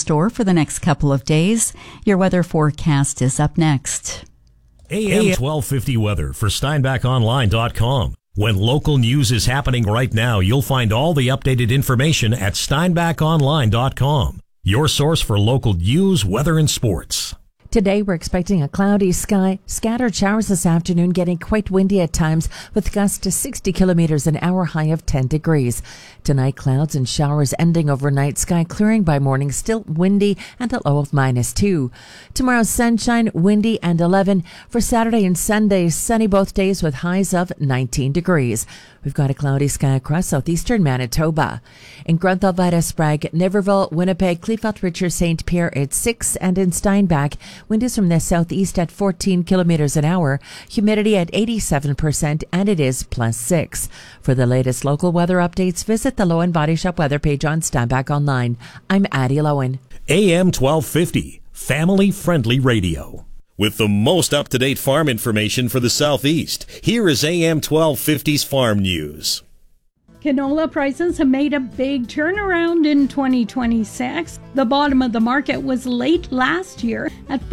store for the next couple of days. Your weather forecast is up next. AM 1250 weather for SteinbachOnline.com. When local news is happening right now, you'll find all the updated information at SteinbachOnline.com. Your source for local news, weather, and sports. Today, we're expecting a cloudy sky, scattered showers this afternoon, getting quite windy at times with gusts to 60 kilometers an hour, high of 10 degrees. Tonight, clouds and showers ending overnight, sky clearing by morning, still windy and a low of -2. Tomorrow, sunshine, windy and 11. For Saturday and Sunday, sunny both days with highs of 19 degrees. We've got a cloudy sky across southeastern Manitoba. In Grunthal, Vitus, Sprague, Niverville, Winnipeg, Kleefeld, Richards, St. Pierre at 6, and in Steinbach, wind is from the southeast at 14 kilometers an hour, humidity at 87%, and it is +6. For the latest local weather updates, visit the Lowen Body Shop weather page on Steinbach Online. I'm Addie Lowen. AM 1250, family-friendly radio. With the most up-to-date farm information for the Southeast, here is AM 1250's Farm News. Canola prices have made a big turnaround in 2026. The bottom of the market was late last year at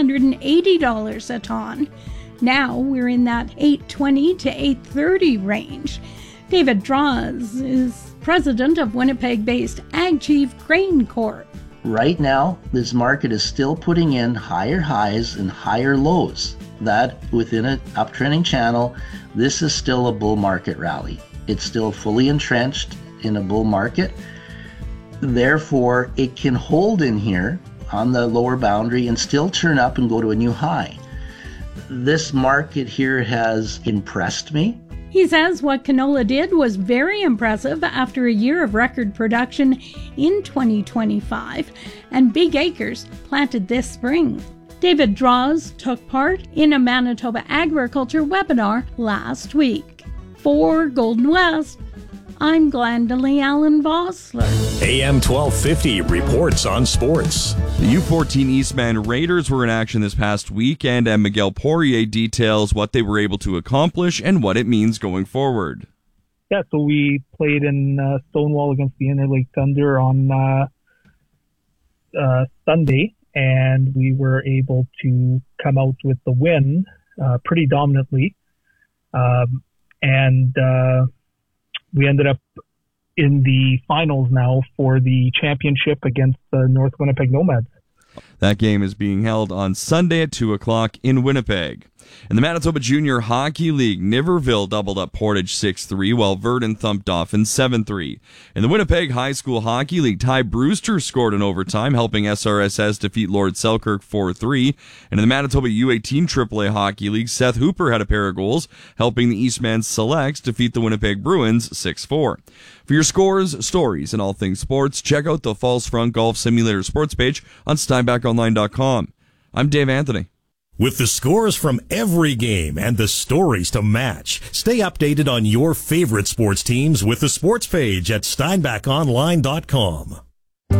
$580 a ton. Now we're in that $820 to $830 range. David Draws is president of Winnipeg-based AgChief Grain Corp. Right now, this market is still putting in higher highs and higher lows. That within an uptrending channel, this is still a bull market rally. It's still fully entrenched in a bull market. Therefore, it can hold in here on the lower boundary and still turn up and go to a new high. This market here has impressed me. He says what canola did was very impressive after a year of record production in 2025 and big acres planted this spring. David Draws took part in a Manitoba agriculture webinar last week. For Golden West, I'm Glendalee Allen Vossler. AM 1250 reports on sports. The U14 Eastman Raiders were in action this past weekend, and Miguel Poirier details what they were able to accomplish and what it means going forward. Yeah, so we played in Stonewall against the Interlake Thunder on Sunday, and we were able to come out with the win pretty dominantly. We ended up in the finals now for the championship against the North Winnipeg Nomads. That game is being held on Sunday at 2 o'clock in Winnipeg. In the Manitoba Junior Hockey League, Niverville doubled up Portage 6-3, while Verdun thumped Dauphin 7-3. In the Winnipeg High School Hockey League, Ty Brewster scored in overtime, helping SRSS defeat Lord Selkirk 4-3. And in the Manitoba U18 AAA Hockey League, Seth Hooper had a pair of goals, helping the Eastman Selects defeat the Winnipeg Bruins 6-4. For your scores, stories, and all things sports, check out the Falls Front Golf Simulator sports page on SteinbachOnline.com. I'm Dave Anthony. With the scores from every game and the stories to match, stay updated on your favorite sports teams with the sports page at SteinbachOnline.com.